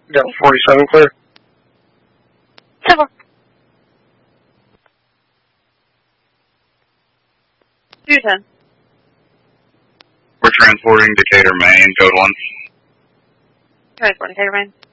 Delta 47 clear. 10-4. 210. We're transporting Decatur, Maine, code 1. Transporting Decatur, Maine.